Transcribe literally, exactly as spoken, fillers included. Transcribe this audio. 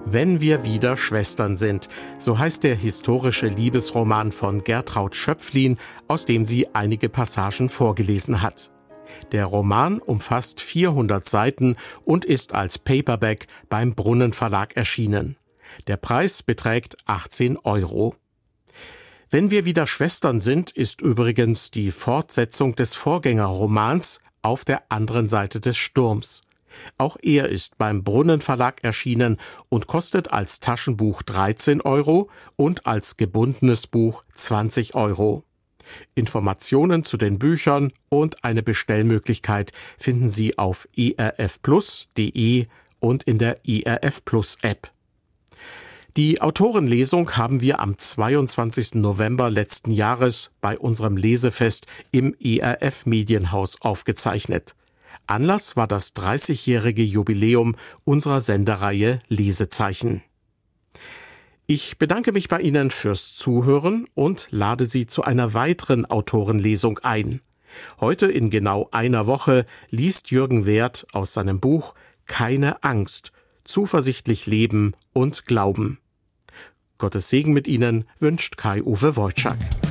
Wenn wir wieder Schwestern sind, so heißt der historische Liebesroman von Gertraud Schöpflin, aus dem sie einige Passagen vorgelesen hat. Der Roman umfasst vierhundert Seiten und ist als Paperback beim Brunnen Verlag erschienen. Der Preis beträgt achtzehn Euro. Wenn wir wieder Schwestern sind, ist übrigens die Fortsetzung des Vorgängerromans Auf der anderen Seite des Sturms. Auch er ist beim Brunnen Verlag erschienen und kostet als Taschenbuch dreizehn Euro und als gebundenes Buch zwanzig Euro. Informationen zu den Büchern und eine Bestellmöglichkeit finden Sie auf e r f plus punkt d e und in der E R F Plus App. Die Autorenlesung haben wir am zweiundzwanzigsten November letzten Jahres bei unserem Lesefest im E R F Medienhaus aufgezeichnet. Anlass war das dreißigjährige Jubiläum unserer Sendereihe Lesezeichen. Ich bedanke mich bei Ihnen fürs Zuhören und lade Sie zu einer weiteren Autorenlesung ein. Heute in genau einer Woche liest Jürgen Werth aus seinem Buch Keine Angst, zuversichtlich leben und glauben. Gottes Segen mit Ihnen wünscht Kai-Uwe Wojczak.